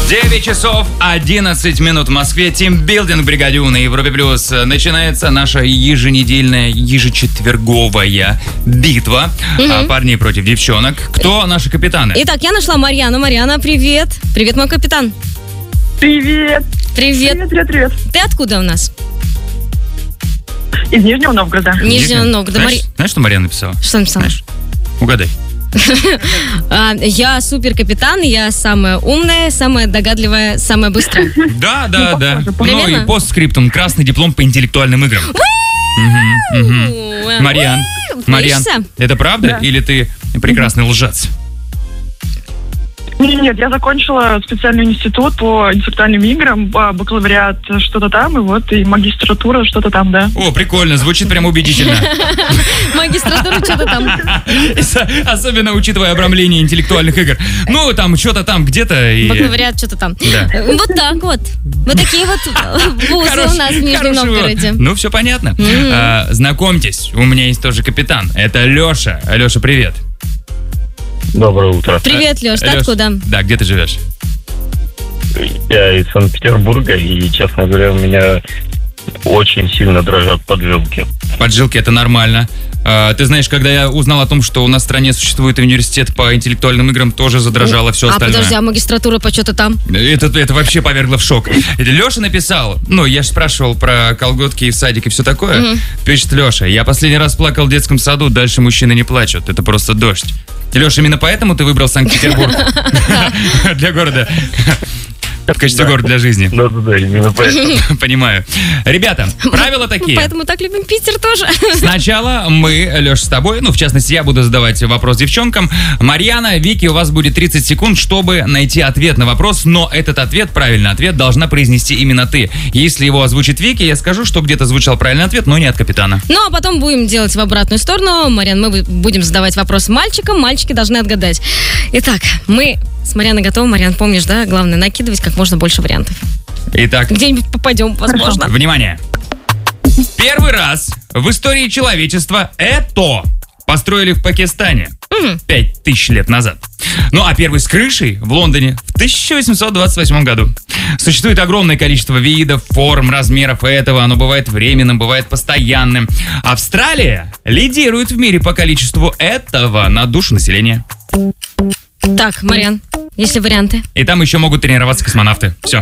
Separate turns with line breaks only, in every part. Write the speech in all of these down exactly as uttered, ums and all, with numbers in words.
девять часов одиннадцать минут в Москве. Тимбилдинг в бригаде У на Европе Плюс. Начинается наша еженедельная, ежечетверговая битва угу. парней против девчонок. Кто наши капитаны?
Итак, я нашла Марьяну. Марьяна, привет. Привет, мой капитан.
Привет.
Привет.
Привет, привет, привет.
Ты откуда у нас?
Из Нижнего Новгорода.
Нижнего Новгорода.
Знаешь, Мари... знаешь, что Марьяна написала?
Что написала?
Знаешь? Угадай.
Я супер капитан, я самая умная, самая догадливая, самая быстрая.
Да, да,
Ну,
да.
похоже,
Ну и постскриптум. Красный диплом по интеллектуальным играм. Мгм, мгм. Марьян, Марьян,
Боишься?
это правда
Да.
или ты прекрасный лжец?
Нет, нет, я закончила специальный институт по интеллектуальным играм, ба- бакалавриат что-то там, и вот, и магистратура что-то там, да.
О, прикольно, звучит прям убедительно.
Магистратура, что-то там.
Особенно учитывая обрамление интеллектуальных игр. Ну, там, что-то там где-то. и-
Бакалавриат, что-то там.
Да.
Вот так вот. Вот такие вот вузы
Хорош-
у нас в Нижнем
хороший вывод.
Новгороде.
Ну, все понятно. А, знакомьтесь, у меня есть тоже капитан. Это Леша. Леша, привет.
Доброе утро.
Привет, Леш, ты
Лёш,
откуда?
Да, где ты живешь?
Я из Санкт-Петербурга, и, честно говоря, у меня очень сильно дрожат поджилки.
Поджилки, это нормально. А, ты знаешь, когда я узнал о том, что у нас в стране существует университет по интеллектуальным играм, тоже задрожало все
А
остальное.
подожди, а магистратура по что-то там?
Это, это вообще повергло в шок. Леша написал, ну, я же спрашивал про колготки и садик и все такое.
Мгм.
Пишет Леша, я последний раз плакал в детском саду, дальше мужчины не плачут, это просто дождь. Леша, именно поэтому ты выбрал Санкт-Петербург для города? В качестве
Да.
города для жизни.
Да-да-да, именно поэтому.
Понимаю. Ребята, правила такие.
Поэтому так любим Питер тоже.
Сначала мы, Леш, с тобой, ну, в частности, я буду задавать вопрос девчонкам. Марьяна, Вики, у вас будет тридцать секунд, чтобы найти ответ на вопрос, но этот ответ, правильный ответ, должна произнести именно ты. Если его озвучит Вики, я скажу, что где-то звучал правильный ответ, но не от капитана.
Ну, а потом будем делать в обратную сторону. Марьян, мы будем задавать вопрос мальчикам, мальчики должны отгадать. Итак, мы с Марьяной готовы. Марьян, помнишь, да? Главное, накидывать как можно больше вариантов.
Итак,
Где-нибудь попадем, возможно.
внимание. Первый раз в истории человечества это построили в Пакистане
Мгм.
пять тысяч лет назад. Ну а первый с крышей в Лондоне в тысяча восемьсот двадцать восьмом году. Существует огромное количество видов, форм, размеров этого. Оно бывает временным, бывает постоянным. Австралия лидирует в мире по количеству этого на душу населения.
Так, Марьян, есть ли варианты?
И там еще могут тренироваться космонавты. Все.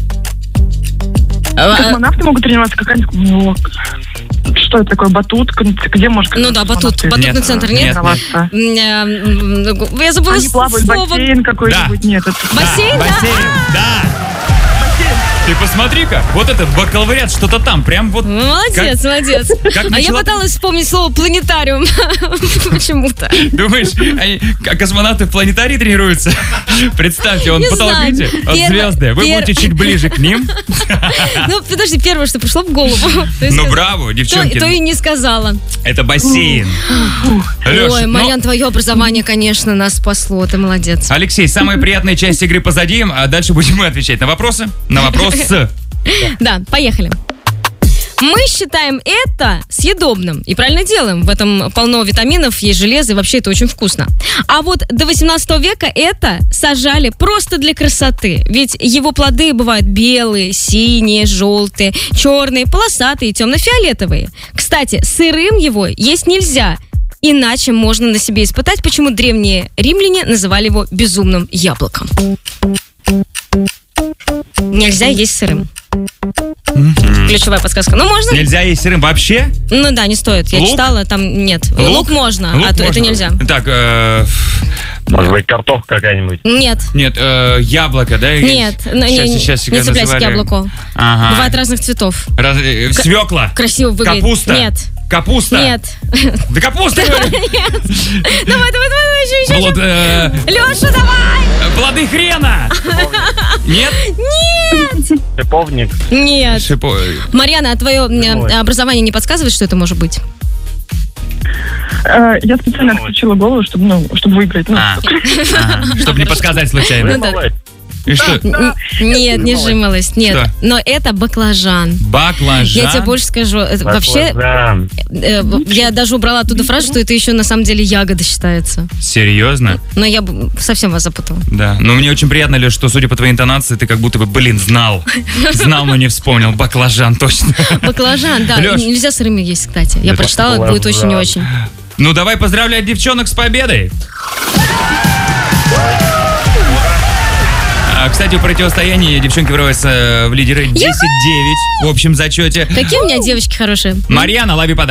А,
Космонавты могут тренироваться, какая-нибудь... ну, что это такое, батут? Где может...
Ну да, батут.
космонавты
Батутный
Нет,
центр,
нет.
нет?
тренироваться?
М, э, Я забыла
Они плавают,
слово.
бассейн какой-нибудь, нет. это-
Бассейн, да?
Бассейн, да. Ты посмотри-ка, вот этот бакалавриат, что-то там, прям вот...
Молодец, молодец.
как
А я
начала-
пыталась вспомнить слово планетариум. Почему-то.
Думаешь, они, как космонавты в планетарии тренируются? Представьте, он
Не
потолок,
знаю.
видите? Вот
Первое-
звезды. Вы
пер-
будете чуть ближе к ним.
Ну, подожди, первое, что пришло в голову. То есть
Ну,
как-
браво,
То,
девчонки.
то и не сказала.
Это бассейн. Лёш,
Ой,
ну,
Марьян, твое образование, конечно, нас спасло. Ты молодец.
Алексей, самая приятная часть игры позади, а дальше будем мы отвечать на вопросы. На вопросы.
Да, поехали. Мы считаем это съедобным. И правильно делаем. В этом полно витаминов, есть железо, и вообще это очень вкусно. А вот до восемнадцатого века это сажали просто для красоты. Ведь его плоды бывают белые, синие, желтые, черные, полосатые, темно-фиолетовые. Кстати, сырым его есть нельзя. Иначе можно на себе испытать, почему древние римляне называли его безумным яблоком. Нельзя есть сырым. Ключевая подсказка. Ну, можно?
Нельзя есть сырым вообще?
Ну да, не стоит. Я
Лук?
читала, там нет. Лук,
Лук?
можно,
Лук
а то это
можно.
нельзя.
Так, э,
Может быть, картошка какая-нибудь.
Нет.
нет, э, яблоко, да?
Нет, ну, не,
Сейчас,
не,
сейчас,
не цепляйся к яблоку.
Ага.
Бывает разных цветов.
Раз- э, свекла.
Красиво выглядит.
Капуста.
Нет.
Капуста.
Нет.
Да капуста, говорю.
Давай, давай, давай, еще, еще.
Плод, э,
Леша, давай!
плоды хрена. Нет?
Нет!
Шиповник.
Нет.
Шипо-
Марьяна, а твое
Ой.
образование не подсказывает, что это может быть?
Э, Я специально отключила голову, чтобы, ну, чтобы выиграть. Ну,
А, ага, чтобы не подсказать случайно.
Ну да.
Малай.
И что?
Н- Нет, не жимолость, нет.
Что?
Но это баклажан.
Баклажан?
Я тебе больше скажу. это Вообще,
Баклажан.
э, я даже убрала оттуда фразу, что это еще на самом деле ягода считается.
Серьезно?
Но я б- совсем вас запутала.
Да. Но мне очень приятно, Леш, что, судя по твоей интонации, ты как будто бы, блин, знал. Знал, но не вспомнил. Баклажан, точно.
Баклажан, да.
Лёш.
Нельзя сырыми есть, кстати. Я
Это
прочитала, это будет очень и очень.
Ну, давай поздравлять девчонок с победой. А, кстати, в противостоянии девчонки вырываются в лидеры десять девять в общем зачете.
Какие у меня девочки хорошие.
Марьяна, лови подарок.